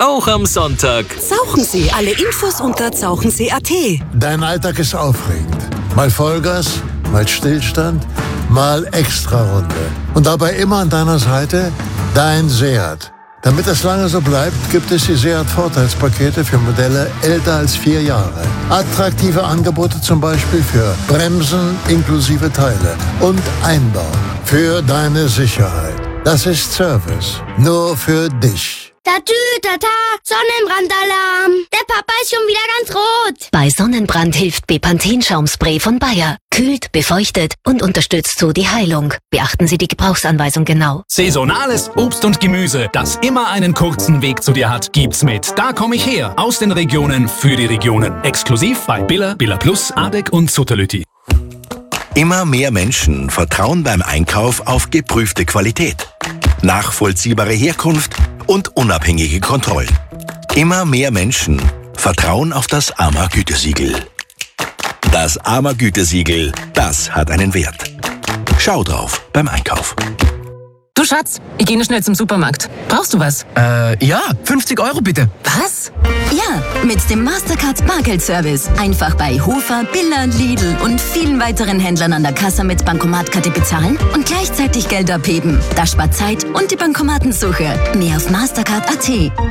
auch am Sonntag. Sauchensee, alle Infos unter zauchensee.at. Dein Alltag ist aufregend. Mal Vollgas, mal Stillstand, mal Extrarunde. Und dabei immer an deiner Seite dein Seat. Damit das lange so bleibt, gibt es die Seat-Vorteilspakete für Modelle älter als 4 Jahre. Attraktive Angebote zum Beispiel für Bremsen inklusive Teile und Einbau. Für deine Sicherheit. Das ist Service. Nur für dich. Tatü, tata, Sonnenbrandalarm. Der Papa ist schon wieder ganz rot. Bei Sonnenbrand hilft Bepanthen-Schaumspray von Bayer. Kühlt, befeuchtet und unterstützt so die Heilung. Beachten Sie die Gebrauchsanweisung genau. Saisonales Obst und Gemüse, das immer einen kurzen Weg zu dir hat, gibt's mit Da komm ich her. Aus den Regionen für die Regionen. Exklusiv bei Billa, Billa Plus, Adek und Sutterlütti. Immer mehr Menschen vertrauen beim Einkauf auf geprüfte Qualität, nachvollziehbare Herkunft und unabhängige Kontrollen. Immer mehr Menschen vertrauen auf das AMA-Gütesiegel. Das AMA-Gütesiegel, das hat einen Wert. Schau drauf beim Einkauf. Du Schatz, ich gehe nur schnell zum Supermarkt. Brauchst du was? Ja, 50 € bitte. Was? Ja, mit dem Mastercard Bargeldservice. Einfach bei Hofer, Billa, Lidl und vielen weiteren Händlern an der Kasse mit Bankomatkarte bezahlen und gleichzeitig Geld abheben. Das spart Zeit und die Bankomatensuche. Mehr auf Mastercard.at.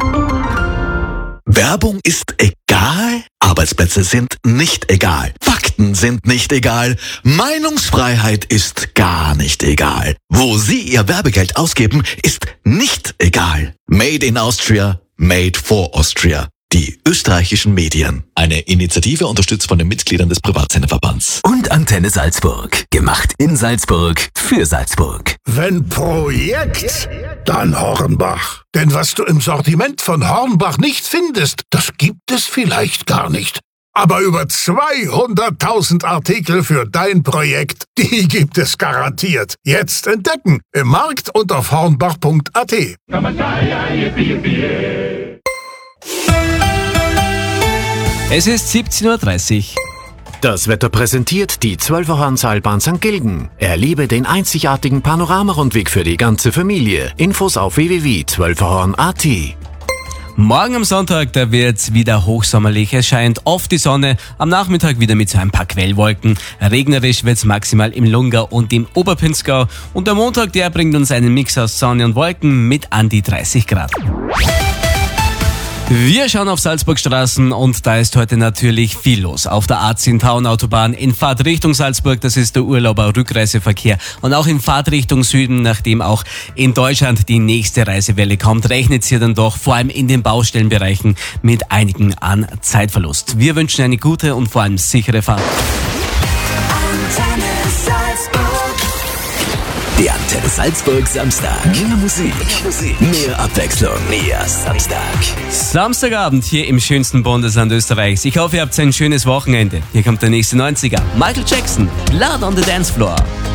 Werbung ist egal, Arbeitsplätze sind nicht egal, Fakten sind nicht egal, Meinungsfreiheit ist gar nicht egal. Wo Sie Ihr Werbegeld ausgeben, ist nicht egal. Made in Austria, made for Austria. Die österreichischen Medien. Eine Initiative unterstützt von den Mitgliedern des Privatsenderverbands. Und Antenne Salzburg. Gemacht in Salzburg für Salzburg. Wenn Projekt, dann Hornbach. Denn was du im Sortiment von Hornbach nicht findest, das gibt es vielleicht gar nicht. Aber über 200.000 Artikel für dein Projekt, die gibt es garantiert. Jetzt entdecken im Markt und auf hornbach.at. Es ist 17:30 Uhr. Das Wetter präsentiert die 12er-Hornseilbahn St. Gilgen. Erlebe den einzigartigen Panoramarundweg für die ganze Familie. Infos auf www.12erhorn.at. Morgen am Sonntag, da wird's wieder hochsommerlich. Es scheint oft die Sonne, am Nachmittag wieder mit so ein paar Quellwolken. Regnerisch wird's maximal im Lungau und im Oberpinzgau. Und der Montag, der bringt uns einen Mix aus Sonne und Wolken mit an die 30 Grad. Wir schauen auf Salzburgstraßen und da ist heute natürlich viel los. Auf der A10-Tauern-Autobahn in Fahrt Richtung Salzburg, das ist der Urlauber-Rückreiseverkehr. Und auch in Fahrt Richtung Süden, nachdem auch in Deutschland die nächste Reisewelle kommt, rechnet hier dann doch vor allem in den Baustellenbereichen mit einigen an Zeitverlust. Wir wünschen eine gute und vor allem sichere Fahrt. Der Antenne Salzburg Samstag. Mehr Musik. Mehr Abwechslung. Mehr Samstag. Samstagabend hier im schönsten Bundesland Österreichs. Ich hoffe, ihr habt ein schönes Wochenende. Hier kommt der nächste 90er. Michael Jackson, Blood on the Dance Floor.